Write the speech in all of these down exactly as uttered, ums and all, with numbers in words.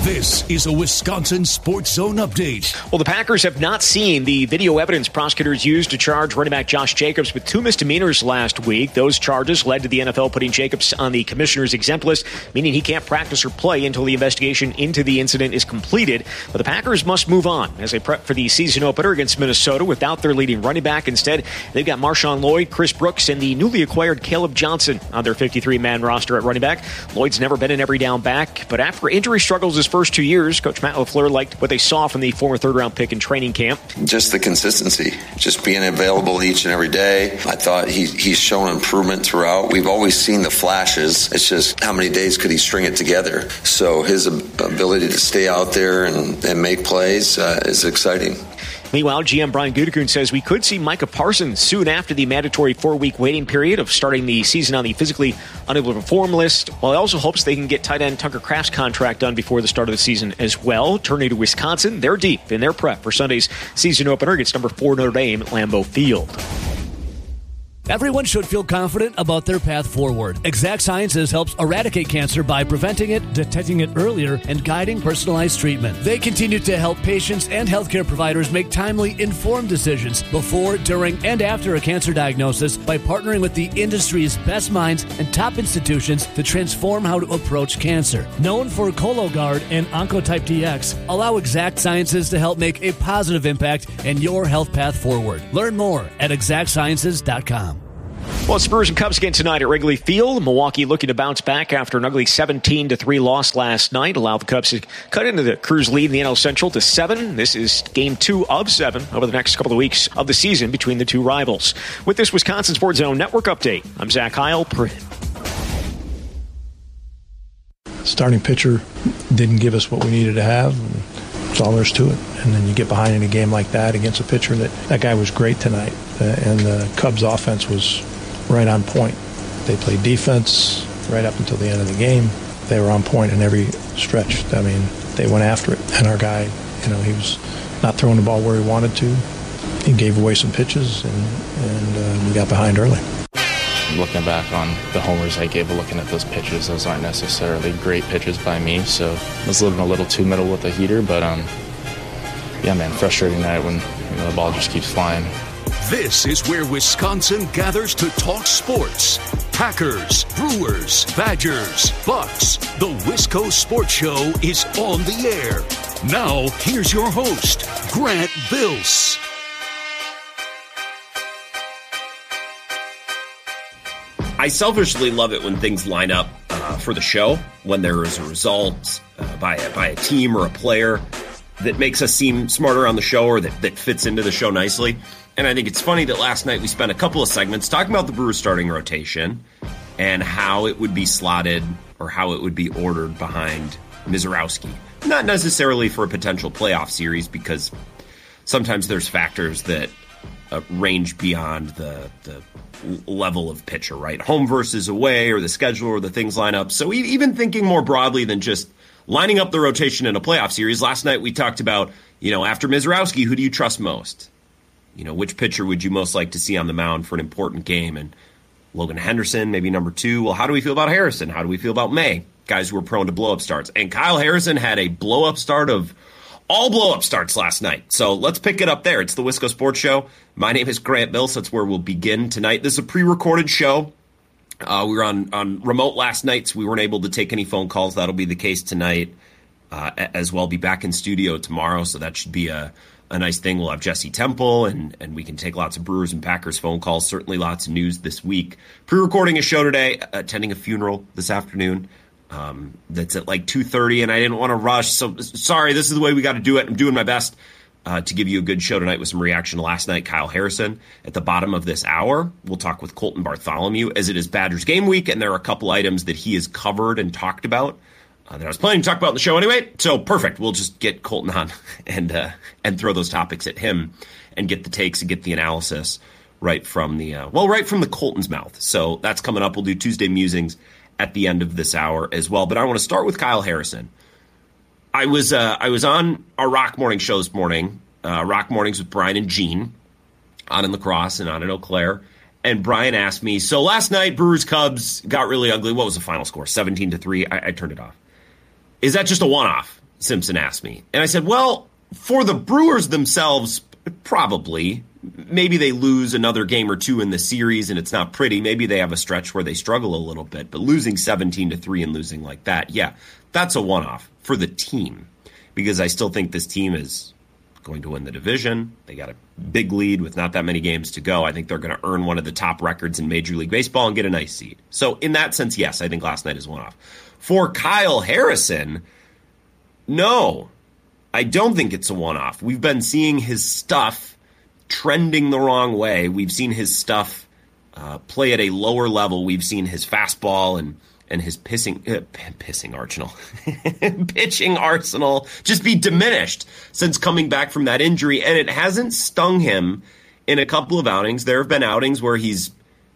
This is a Wisconsin Sports Zone update. Well, the Packers have not seen the video evidence prosecutors used to charge running back Josh Jacobs with two misdemeanors last week. Those charges led to the N F L putting Jacobs on the commissioner's exempt list, meaning he can't practice or play until the investigation into the incident is completed. But the Packers must move on as they prep for the season opener against Minnesota without their leading running back. Instead, they've got Marshawn Lloyd, Chris Brooks, and the newly acquired Caleb Johnson on their fifty-three man roster at running back. Lloyd's never been an every down back, but after injury struggles his first two years, Coach Matt LaFleur liked what they saw from the former third-round pick in training camp. Just the consistency, just being available each and every day. I thought he, he's shown improvement throughout. We've always seen the flashes. It's just how many days could he string it together? So his ability to stay out there and, and make plays uh, is exciting. Meanwhile, G M Brian Gutekunst says we could see Micah Parsons soon after the mandatory four-week waiting period of starting the season on the physically unable to perform list, while he also hopes they can get tight end Tucker Kraft's contract done before the start of the season as well. Turning to Wisconsin, they're deep in their prep for Sunday's season opener against number four Notre Dame at Lambeau Field. Everyone should feel confident about their path forward. Exact Sciences helps eradicate cancer by preventing it, detecting it earlier, and guiding personalized treatment. They continue to help patients and healthcare providers make timely, informed decisions before, during, and after a cancer diagnosis by partnering with the industry's best minds and top institutions to transform how to approach cancer. Known for Cologuard and Oncotype D X, allow Exact Sciences to help make a positive impact in your health path forward. Learn more at exact sciences dot com. Well, Spurs and Cubs again tonight at Wrigley Field. Milwaukee looking to bounce back after an ugly seventeen to three loss last night. Allowed the Cubs to cut into the Cruz lead in the N L Central to seven. This is game two of seven over the next couple of weeks of the season between the two rivals. With this Wisconsin Sports Zone Network update, I'm Zach Heil. Starting pitcher didn't give us what we needed to have. That's all there's to it. And then you get behind in a game like that against a pitcher that that guy was great tonight. Uh, and the Cubs offense was right on point. They played defense right up until the end of the game. They were on point in every stretch. I mean, they went after it. And our guy, you know, he was not throwing the ball where he wanted to. He gave away some pitches, and, and uh, we got behind early. Looking back on the homers I gave, looking at those pitches, those aren't necessarily great pitches by me, so I was living a little too middle with the heater, but um, yeah, man, frustrating night when you know, the ball just keeps flying. This is where Wisconsin gathers to talk sports. Packers, Brewers, Badgers, Bucks. The Wisco Sports Show is on the air. Now, here's your host, Grant Bills. I selfishly love it when things line up uh, for the show, when there is a result uh, by, a, by a team or a player that makes us seem smarter on the show or that, that fits into the show nicely. And I think it's funny that last night we spent a couple of segments talking about the Brewers starting rotation and how it would be slotted or how it would be ordered behind Mizorowski. Not necessarily for a potential playoff series, because sometimes there's factors that uh, range beyond the, the level of pitcher, right? Home versus away, or the schedule, or the things line up. So even thinking more broadly than just lining up the rotation in a playoff series, last night we talked about, you know, after Mizorowski, who do you trust most? You know, which pitcher would you most like to see on the mound for an important game? And Logan Henderson, maybe number two. Well, how do we feel about Harrison? How do we feel about May? Guys who are prone to blow-up starts. And Kyle Harrison had a blow-up start of all blow-up starts last night. So let's pick it up there. It's the Wisco Sports Show. My name is Grant Bills. That's where we'll begin tonight. This is a pre-recorded show. Uh, we were on, on remote last night, so we weren't able to take any phone calls. That'll be the case tonight uh, as well. Be back in studio tomorrow, so that should be a, a nice thing. We'll have Jesse Temple, and, and we can take lots of Brewers and Packers phone calls. Certainly lots of news this week. Pre-recording a show today, attending a funeral this afternoon. Um, that's at like two thirty, and I didn't want to rush, so sorry, this is the way we got to do it. I'm doing my best uh, to give you a good show tonight with some reaction to last night. Kyle Harrison. At the bottom of this hour, we'll talk with Colton Bartholomew, as it is Badgers game week, and there are a couple items that he has covered and talked about uh, that I was planning to talk about in the show anyway, so perfect. We'll just get Colton on and uh, and throw those topics at him and get the takes and get the analysis right from the, uh, well, right from the Colton's mouth. So that's coming up. We'll do Tuesday Musings at the end of this hour as well. But I want to start with Kyle Harrison. I was uh, I was on our Rock Morning show this morning, uh, Rock Mornings with Brian and Gene, on in La Crosse and on in Eau Claire. And Brian asked me, so last night, Brewers Cubs got really ugly. What was the final score? seventeen to three. I, I turned it off. Is that just a one-off? Simpson asked me. And I said, well, for the Brewers themselves, probably. Maybe they lose another game or two in the series and it's not pretty. Maybe they have a stretch where they struggle a little bit. But losing seventeen to three and losing like that, yeah, that's a one-off for the team. Because I still think this team is going to win the division. They got a big lead with not that many games to go. I think they're going to earn one of the top records in Major League Baseball and get a nice seed. So in that sense, yes, I think last night is one-off. For Kyle Harrison, no, I don't think it's a one-off. We've been seeing his stuff trending the wrong way. We've seen his stuff uh, play at a lower level. We've seen his fastball and and his pissing uh, pissing arsenal, pitching arsenal just be diminished since coming back from that injury, and it hasn't stung him in a couple of outings. There have been outings where he's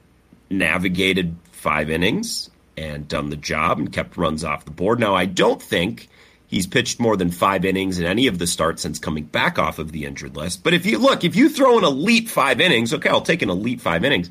navigated five innings and done the job and kept runs off the board. Now, I don't think he's pitched more than five innings in any of the starts since coming back off of the injured list. But if you look, if you throw an elite five innings, okay, I'll take an elite five innings.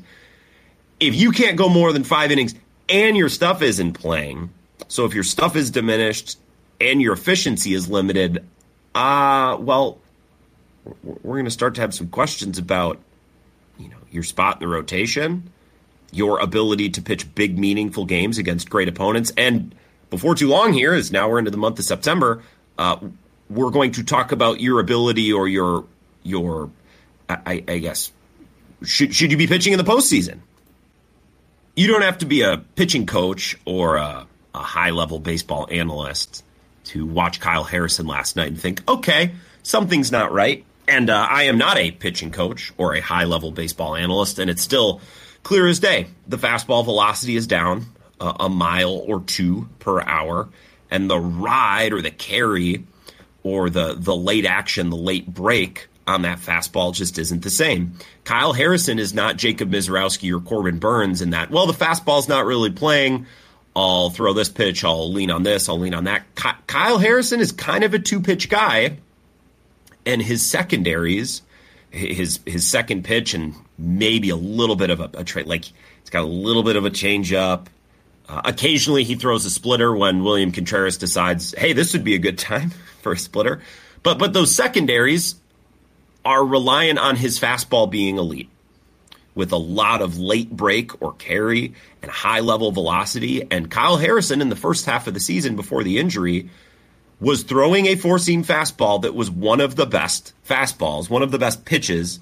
If you can't go more than five innings and your stuff isn't playing, so if your stuff is diminished and your efficiency is limited, uh, well, we're going to start to have some questions about, you know, your spot in the rotation, your ability to pitch big, meaningful games against great opponents. And before too long here, as now we're into the month of September, uh, we're going to talk about your ability or your, your I, I guess, should, should you be pitching in the postseason? You don't have to be a pitching coach or a, a high-level baseball analyst to watch Kyle Harrison last night and think, okay, something's not right. And uh, I am not a pitching coach or a high-level baseball analyst, and it's still clear as day. The fastball velocity is down uh, a mile or two per hour, and the ride or the carry or the, the late action, the late break on that fastball just isn't the same. Kyle Harrison is not Jacob Misiorowski or Corbin Burns in that, well, the fastball's not really playing. I'll throw this pitch. I'll lean on this. I'll lean on that. Ky- Kyle Harrison is kind of a two-pitch guy, and his secondaries, his his second pitch and maybe a little bit of a, a trade, like it's got a little bit of a changeup. Uh, occasionally he throws a splitter when William Contreras decides, hey, this would be a good time for a splitter. But but those secondaries are reliant on his fastball being elite, with a lot of late break or carry and high-level velocity. And Kyle Harrison, in the first half of the season before the injury, was throwing a four-seam fastball that was one of the best fastballs, one of the best pitches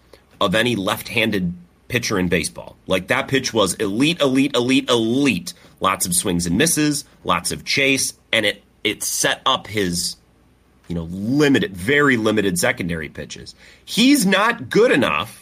of any left-handed pitcher in baseball. Like, that pitch was elite, elite, elite, elite. Lots of swings and misses, lots of chase, and it it set up his, you know, limited, very limited secondary pitches. He's not good enough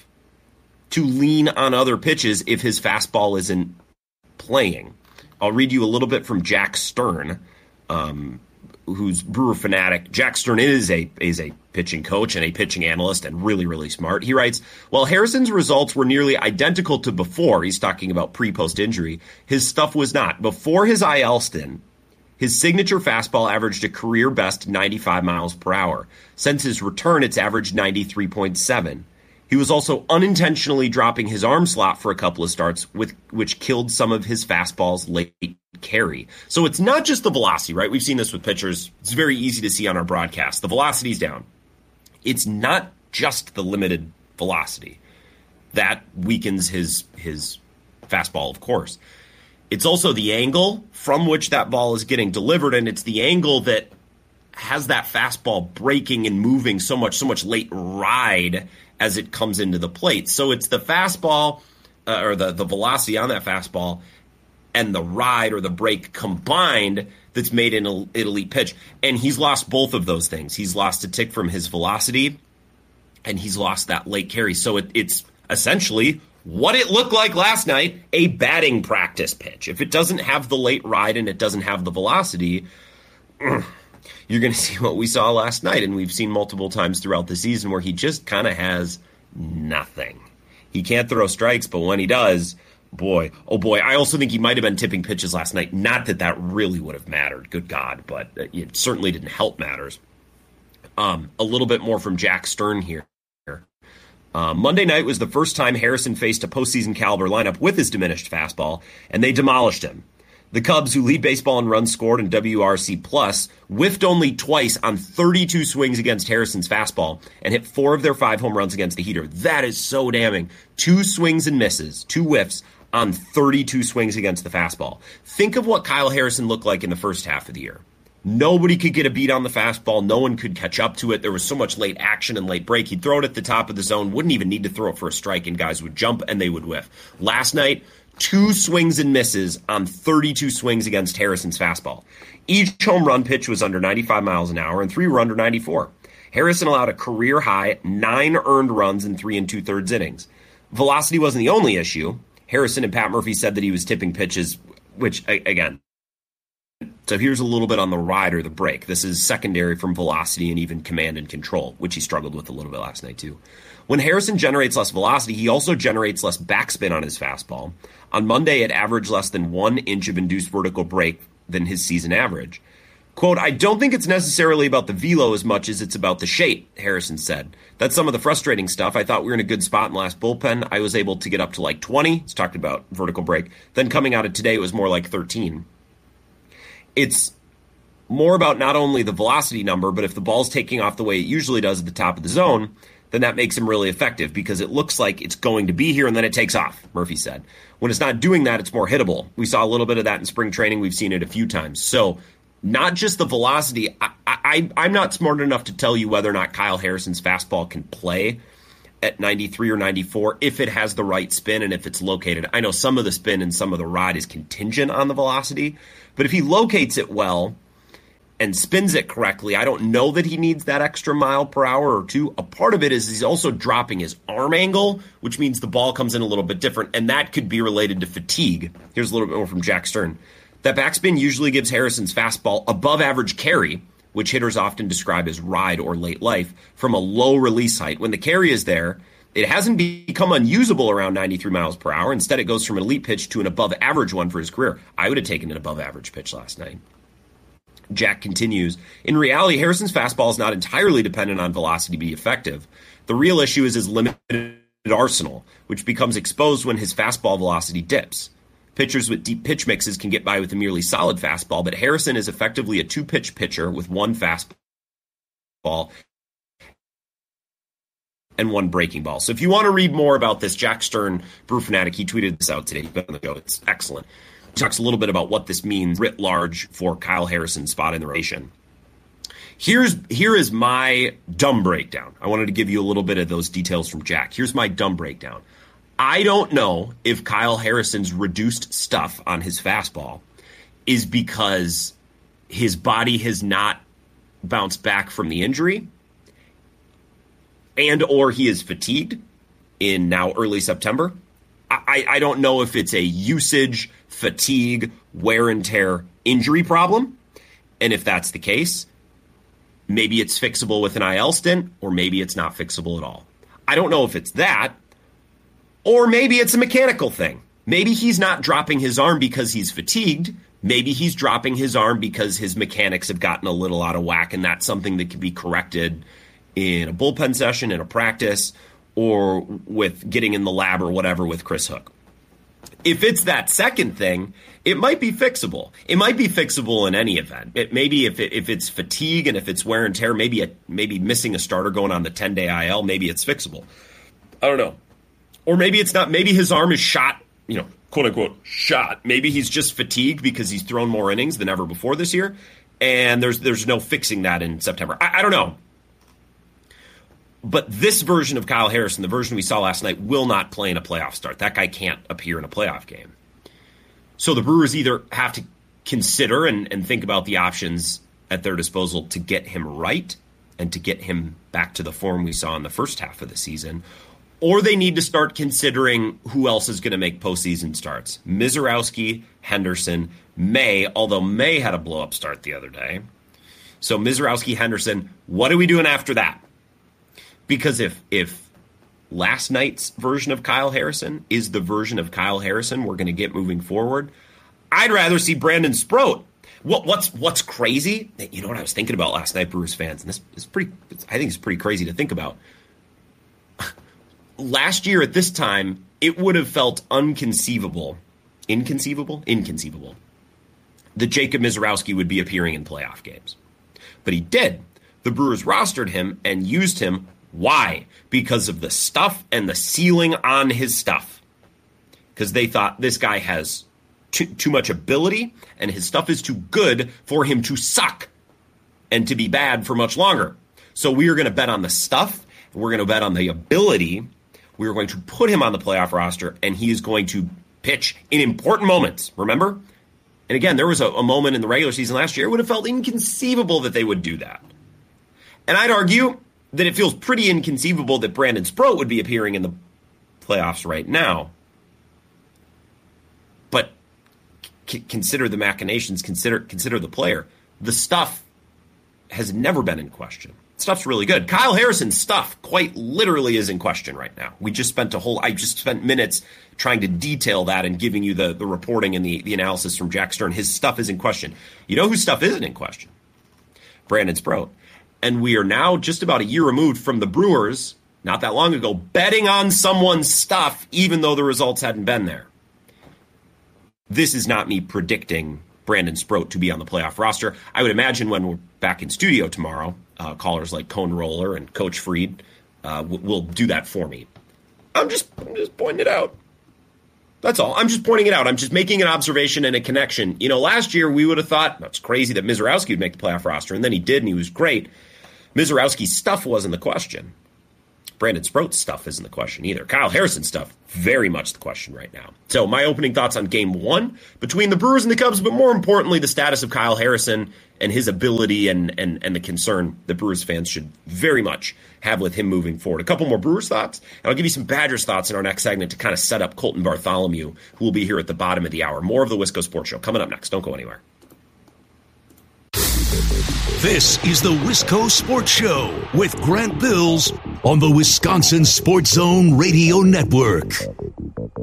to lean on other pitches if his fastball isn't playing. I'll read you a little bit from Jack Stern, um, who's Brewer fanatic. Jack Stern is a is a pitching coach and a pitching analyst and really, really smart. He writes, while Harrison's results were nearly identical to before, he's talking about pre-post injury, his stuff was not. Before his I L stint, his signature fastball averaged a career best ninety-five miles per hour. Since his return, it's averaged ninety-three point seven. He was also unintentionally dropping his arm slot for a couple of starts, with which killed some of his fastball's late carry. So it's not just the velocity, right? We've seen this with pitchers. It's very easy to see on our broadcast. The velocity's down. It's not just the limited velocity. That weakens his his fastball, of course. It's also the angle from which that ball is getting delivered, and it's the angle that has that fastball breaking and moving so much, so much late ride as it comes into the plate. So it's the fastball, uh, or the, the velocity on that fastball, and the ride or the break combined that's made an elite pitch. And he's lost both of those things. He's lost a tick from his velocity, and he's lost that late carry. So it, it's essentially what it looked like last night, a batting practice pitch. If it doesn't have the late ride and it doesn't have the velocity, you're going to see what we saw last night, and we've seen multiple times throughout the season where he just kind of has nothing. He can't throw strikes, but when he does, boy, oh boy, I also think he might have been tipping pitches last night. Not that that really would have mattered, good God, but it certainly didn't help matters. Um, a little bit more from Jack Stern here. Uh, Monday night was the first time Harrison faced a postseason caliber lineup with his diminished fastball, and they demolished him. The Cubs, who lead baseball in runs scored and W R C plus, whiffed only twice on thirty-two swings against Harrison's fastball and hit four of their five home runs against the heater. That is so damning. Two swings and misses, two whiffs on thirty-two swings against the fastball. Think of what Kyle Harrison looked like in the first half of the year. Nobody could get a beat on the fastball. No one could catch up to it. There was so much late action and late break. He'd throw it at the top of the zone, wouldn't even need to throw it for a strike, and guys would jump and they would whiff. Last night, two swings and misses on thirty-two swings against Harrison's fastball. Each home run pitch was under ninety-five miles an hour, and three were under ninety-four. Harrison allowed a career-high nine earned runs in three and two-thirds innings. Velocity wasn't the only issue. Harrison and Pat Murphy said that he was tipping pitches, which, again, so here's a little bit on the ride or the break. This is secondary from velocity and even command and control, which he struggled with a little bit last night too. When Harrison generates less velocity, he also generates less backspin on his fastball. On Monday, it averaged less than one inch of induced vertical break than his season average. Quote, I don't think it's necessarily about the velo as much as it's about the shape, Harrison said. That's some of the frustrating stuff. I thought we were in a good spot in the last bullpen. I was able to get up to like twenty. It's talked about vertical break. Then coming out of today, it was more like thirteen. It's more about not only the velocity number, but if the ball's taking off the way it usually does at the top of the zone, then that makes him really effective because it looks like it's going to be here and then it takes off, Murphy said. When it's not doing that, it's more hittable. We saw a little bit of that in spring training. We've seen it a few times. So not just the velocity. I, I, I'm not smart enough to tell you whether or not Kyle Harrison's fastball can play at ninety-three or ninety-four if it has the right spin and if it's located. I know some of the spin and some of the ride is contingent on the velocity, but if he locates it well and spins it correctly, I don't know that he needs that extra mile per hour or two. A part of it is he's also dropping his arm angle, which means the ball comes in a little bit different, and that could be related to fatigue. Here's a little bit more from Jack Stern. That backspin usually gives Harrison's fastball above average carry, which hitters often describe as ride or late life, from a low release height. When the carry is there, it hasn't become unusable around ninety-three miles per hour. Instead, it goes from an elite pitch to an above average one for his career. I would have taken an above average pitch last night. Jack continues, in reality, Harrison's fastball is not entirely dependent on velocity to be effective. The real issue is his limited arsenal, which becomes exposed when his fastball velocity dips. Pitchers with deep pitch mixes can get by with a merely solid fastball, but Harrison is effectively a two-pitch pitcher with one fastball and one breaking ball. So if you want to read more about this, Jack Stern, Brew Fanatic, he tweeted this out today. He's been on the go. It's excellent. He talks a little bit about what this means writ large for Kyle Harrison's spot in the rotation. Here's here is my dumb breakdown. I wanted to give you a little bit of those details from Jack. Here's my dumb breakdown. I don't know if Kyle Harrison's reduced stuff on his fastball is because his body has not bounced back from the injury and or he is fatigued in now early September. I, I don't know if it's a usage, fatigue, wear and tear injury problem. And if that's the case, maybe it's fixable with an I L stint or maybe it's not fixable at all. I don't know if it's that. Or maybe it's a mechanical thing. Maybe he's not dropping his arm because he's fatigued. Maybe he's dropping his arm because his mechanics have gotten a little out of whack, and that's something that can be corrected in a bullpen session, in a practice, or with getting in the lab or whatever with Chris Hook. If it's that second thing, it might be fixable. It might be fixable in any event. It maybe if it, if it's fatigue and if it's wear and tear, maybe a, maybe missing a starter going on the ten-day I L, maybe it's fixable. I don't know. Or maybe it's not. Maybe his arm is shot, you know, quote unquote, shot. Maybe he's just fatigued because he's thrown more innings than ever before this year. And there's there's no fixing that in September. I, I don't know. But this version of Kyle Harrison, the version we saw last night, will not play in a playoff start. That guy can't appear in a playoff game. So the Brewers either have to consider and, and think about the options at their disposal to get him right and to get him back to the form we saw in the first half of the season, or they need to start considering who else is going to make postseason starts. Mizorowski, Henderson, May, although May had a blow-up start the other day. So Mizorowski, Henderson, what are we doing after that? Because if if last night's version of Kyle Harrison is the version of Kyle Harrison we're going to get moving forward, I'd rather see Brandon Sproat. What, what's what's crazy? You know what I was thinking about last night, Brewers fans, and this is pretty. I think it's pretty crazy to think about. Last year at this time, it would have felt unconceivable, inconceivable, inconceivable, that Jacob Misiorowski would be appearing in playoff games. But he did. The Brewers rostered him and used him. Why? Because of the stuff and the ceiling on his stuff. Because they thought this guy has too, too much ability and his stuff is too good for him to suck and to be bad for much longer. So we are going to bet on the stuff. And we're going to bet on the ability. We are going to put him on the playoff roster, and he is going to pitch in important moments. Remember? And again, there was a, a moment in the regular season last year it would have felt inconceivable that they would do that. And I'd argue that it feels pretty inconceivable that Brandon Sproat would be appearing in the playoffs right now. But c- consider the machinations, consider consider the player. The stuff has never been in question. Stuff's really good. Kyle Harrison's stuff quite literally is in question right now. We just spent a whole, I just spent minutes trying to detail that and giving you the, the reporting and the, the analysis from Jack Stern. His stuff is in question. You know whose stuff isn't in question? Brandon Sproat. And we are now just about a year removed from the Brewers, not that long ago, betting on someone's stuff even though the results hadn't been there. This is not me predicting Brandon Sproat to be on the playoff roster. I would imagine when we're back in studio tomorrow, uh, callers like Cone Roller and Coach Freed uh, w- will do that for me. I'm just, I'm just pointing it out. That's all. I'm just pointing it out. I'm just making an observation and a connection. You know, last year we would have thought, that's crazy that Misiorowski would make the playoff roster, and then he did, and he was great. Misiorowski's stuff wasn't the question. Brandon Sproat's stuff isn't the question either. Kyle Harrison's stuff, very much the question right now. So my opening thoughts on game one between the Brewers and the Cubs, but more importantly, the status of Kyle Harrison and his ability and, and, and the concern that Brewers fans should very much have with him moving forward. A couple more Brewers thoughts, and I'll give you some Badgers thoughts in our next segment to kind of set up Colton Bartholomew, who will be here at the bottom of the hour. More of the Wisco Sports Show coming up next. Don't go anywhere. This is the Wisco Sports Show with Grant Bills on the Wisconsin Sports Zone Radio Network.